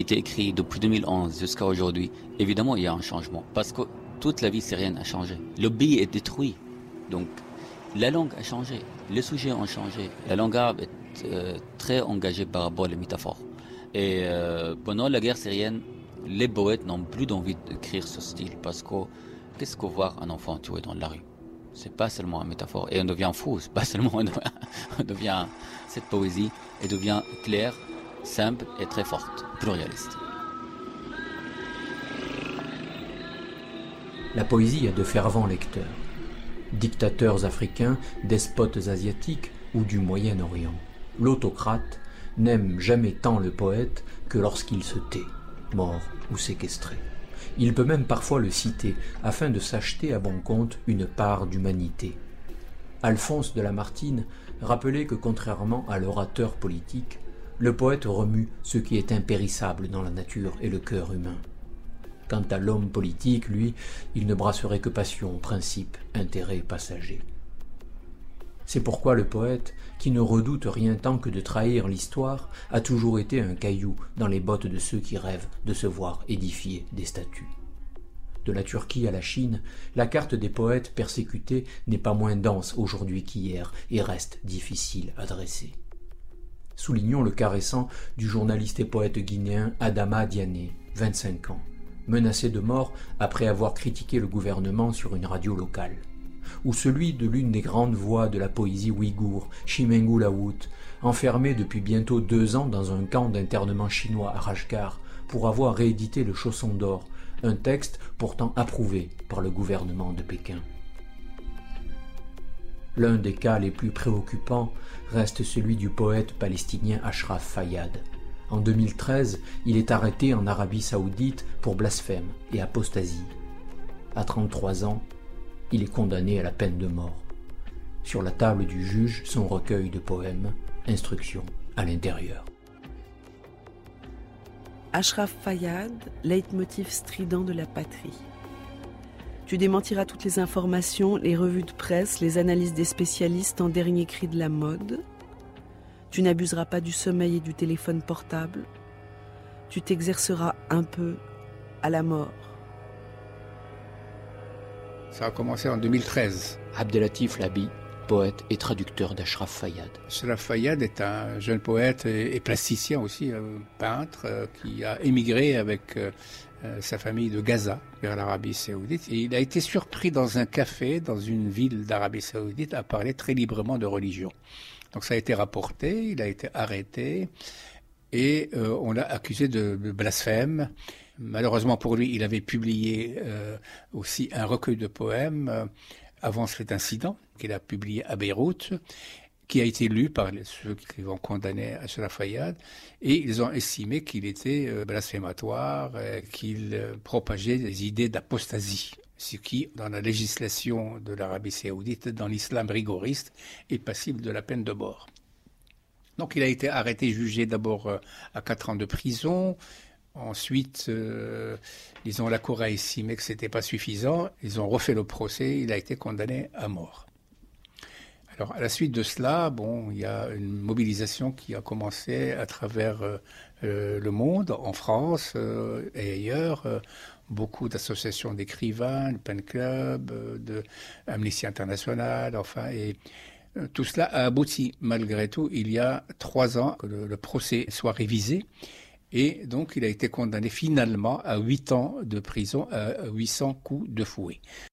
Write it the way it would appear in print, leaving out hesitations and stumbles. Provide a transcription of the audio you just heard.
été écrit depuis 2011 jusqu'à aujourd'hui, évidemment, il y a un changement. Parce que toute la vie syrienne a changé. Le pays est détruit. Donc, la langue a changé. Les sujets ont changé. La langue arabe est très engagée par rapport aux métaphores. Et pendant la guerre syrienne, les poètes n'ont plus d'envie d'écrire ce style. Parce que, qu'est-ce que voir un enfant tué dans la rue? C'est pas seulement une métaphore. Et on devient fou. C'est pas seulement on devient cette poésie, elle devient claire, simple et très forte, pluraliste. La poésie a de fervents lecteurs. Dictateurs africains, despotes asiatiques ou du Moyen-Orient. L'autocrate n'aime jamais tant le poète que lorsqu'il se tait, mort ou séquestré. Il peut même parfois le citer afin de s'acheter à bon compte une part d'humanité. Alphonse de Lamartine rappelait que contrairement à l'orateur politique, le poète remue ce qui est impérissable dans la nature et le cœur humain. Quant à l'homme politique, lui, il ne brasserait que passion, principe, intérêt passager. C'est pourquoi le poète, qui ne redoute rien tant que de trahir l'histoire, a toujours été un caillou dans les bottes de ceux qui rêvent de se voir édifier des statues. De la Turquie à la Chine, la carte des poètes persécutés n'est pas moins dense aujourd'hui qu'hier et reste difficile à dresser. Soulignons le cas récent du journaliste et poète guinéen Adama Diané, 25 ans, menacé de mort après avoir critiqué le gouvernement sur une radio locale. Ou celui de l'une des grandes voix de la poésie ouïghour, Chimengu Lawut, enfermé depuis bientôt 2 ans dans un camp d'internement chinois à Rajgar pour avoir réédité le Chausson d'or, un texte pourtant approuvé par le gouvernement de Pékin. L'un des cas les plus préoccupants reste celui du poète palestinien Ashraf Fayyad. En 2013, il est arrêté en Arabie Saoudite pour blasphème et apostasie. À 33 ans, il est condamné à la peine de mort. Sur la table du juge, son recueil de poèmes, Instruction à l'intérieur. Ashraf Fayyad, leitmotiv strident de la patrie. Tu démentiras toutes les informations, les revues de presse, les analyses des spécialistes en dernier cri de la mode. Tu n'abuseras pas du sommeil et du téléphone portable. Tu t'exerceras un peu à la mort. Ça a commencé en 2013. Abdelatif Labi, poète et traducteur d'Ashraf Fayyad. Ashraf Fayyad est un jeune poète et plasticien aussi, peintre, qui a émigré avec sa famille de Gaza vers l'Arabie Saoudite. Et il a été surpris dans un café, dans une ville d'Arabie Saoudite, à parler très librement de religion. Donc ça a été rapporté, il a été arrêté et on l'a accusé de blasphème. Malheureusement pour lui, il avait publié aussi un recueil de poèmes avant cet incident qu'il a publié à Beyrouth, qui a été lu par ceux qui ont condamné Ashraf Fayyad, et ils ont estimé qu'il était blasphématoire, qu'il propageait des idées d'apostasie, ce qui, dans la législation de l'Arabie Saoudite, dans l'islam rigoriste, est passible de la peine de mort. Donc il a été arrêté, jugé d'abord à 4 ans de prison. Ensuite, la Cour a estimé que c'était pas suffisant. Ils ont refait le procès. Il a été condamné à mort. Alors, à la suite de cela, il y a une mobilisation qui a commencé à travers le monde, en France et ailleurs. Beaucoup d'associations d'écrivains, le Pen Club, de Amnesty International, et tout cela a abouti. Malgré tout, il y a 3 ans que le procès soit révisé. Et donc, il a été condamné finalement à 8 ans de prison, à 800 coups de fouet.